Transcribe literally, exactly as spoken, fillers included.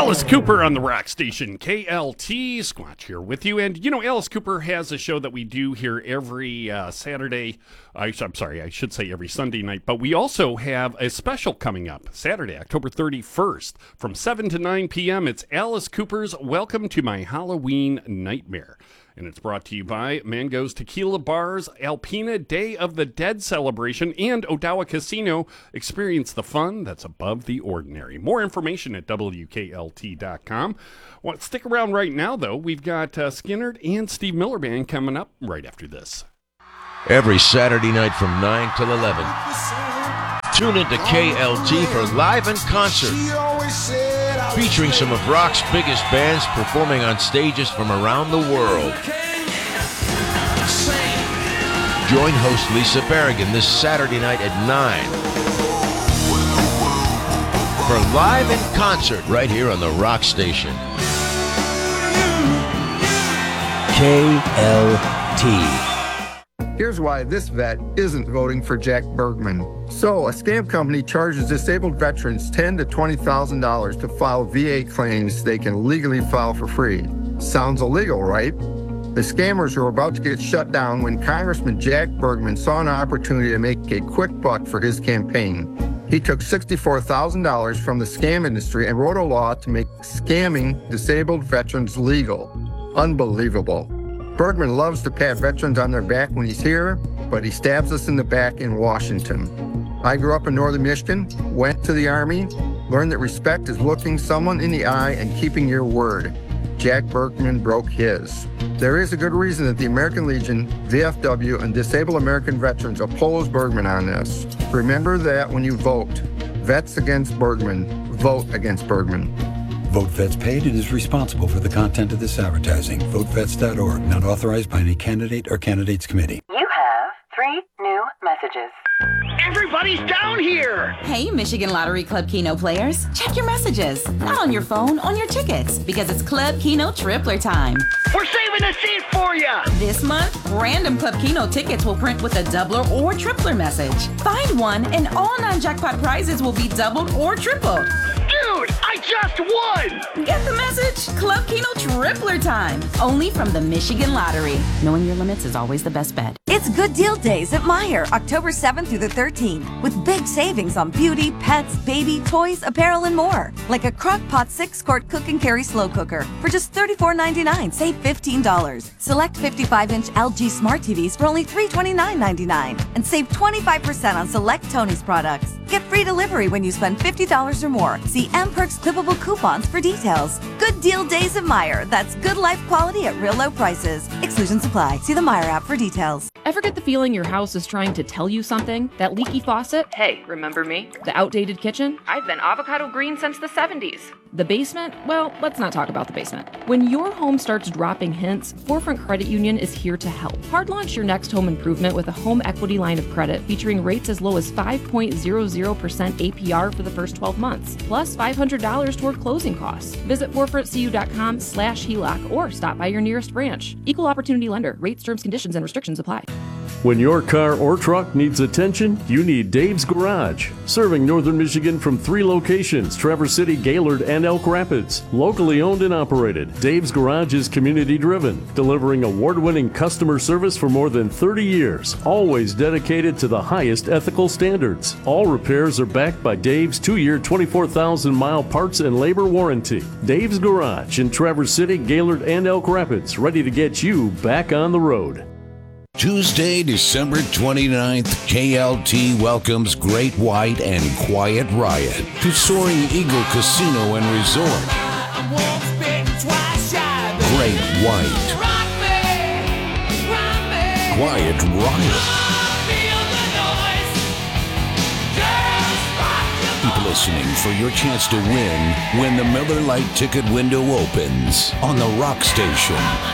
Alice Cooper on the rock station, K L T. Squatch here with you. And, you know, Alice Cooper has a show that we do here every uh, Saturday. I, I'm sorry, I should say every Sunday night. But we also have a special coming up Saturday, October thirty-first, from seven to nine p.m. It's Alice Cooper's Welcome to My Halloween Nightmare. And it's brought to you by Mango's Tequila Bars, Alpina Day of the Dead celebration, and Odawa Casino. Experience the fun that's above the ordinary. More information at W K L T dot com. Well, stick around right now, though. We've got uh, Skynyrd and Steve Miller Band coming up right after this. Every Saturday night from nine till eleven. Tune into K L T for Live in Concert, featuring some of rock's biggest bands performing on stages from around the world. Join host Lisa Berrigan this Saturday night at nine for Live in Concert right here on the Rock Station. K L T. Here's why this vet isn't voting for Jack Bergman. So, a scam company charges disabled veterans ten thousand to twenty thousand dollars to file V A claims they can legally file for free. Sounds illegal, right? The scammers were about to get shut down when Congressman Jack Bergman saw an opportunity to make a quick buck for his campaign. He took sixty-four thousand dollars from the scam industry and wrote a law to make scamming disabled veterans legal. Unbelievable. Bergman loves to pat veterans on their back when he's here, but he stabs us in the back in Washington. I grew up in northern Michigan, went to the Army, learned that respect is looking someone in the eye and keeping your word. Jack Bergman broke his. There is a good reason that the American Legion, V F W, and Disabled American Veterans oppose Bergman on this. Remember that when you vote. Vets against Bergman. Vote against Bergman. Vote Vets paid and is responsible for the content of this advertising. vote vets dot org, not authorized by any candidate or candidates committee. You have three new messages. Everybody's down here! Hey, Michigan Lottery Club Keno players. Check your messages. Not on your phone, on your tickets. Because it's Club Keno Tripler time. We're saving a seat for you! This month, random Club Keno tickets will print with a doubler or tripler message. Find one and all non-jackpot prizes will be doubled or tripled. Dude, I just won! Get the message? Club Keno Tripler time. Only from the Michigan Lottery. Knowing your limits is always the best bet. It's Good Deal Days at Meijer, October seventh through the thirteenth, with big savings on beauty, pets, baby, toys, apparel, and more. Like a Crock-Pot six-quart cook and carry slow cooker for just thirty-four ninety-nine, save fifteen dollars. Select fifty-five inch L G Smart T Vs for only three twenty-nine ninety-nine, and save twenty-five percent on select Tony's products. Get free delivery when you spend fifty dollars or more. See M Perks clippable coupons for details. Good Deal Days at Meijer. That's good life quality at real low prices. Exclusions apply. See the Meijer app for details. Ever get the feeling your house is trying to tell you something? That leaky faucet? Hey, remember me? The outdated kitchen? I've been avocado green since the seventies. The basement? Well, let's not talk about the basement. When your home starts dropping hints, Forefront Credit Union is here to help. Hard launch your next home improvement with a home equity line of credit featuring rates as low as five point zero zero percent A P R for the first twelve months, plus five hundred dollars toward closing costs. Visit forefront c u dot com slash H E L O C or stop by your nearest branch. Equal opportunity lender. Rates, terms, conditions, and restrictions apply. When your car or truck needs attention, you need Dave's Garage. Serving northern Michigan from three locations, Traverse City, Gaylord, and Elk Rapids. Locally owned and operated, Dave's Garage is community driven, delivering award-winning customer service for more than thirty years. Always dedicated to the highest ethical standards. All repairs are backed by Dave's two-year, twenty-four thousand mile parts and labor warranty. Dave's Garage in Traverse City, Gaylord, and Elk Rapids, ready to get you back on the road. Tuesday, December twenty-ninth, K L T welcomes Great White and Quiet Riot to Soaring Eagle Casino and Resort. Great White. Quiet Riot. Keep listening for your chance to win when the Miller Lite ticket window opens on the Rock Station.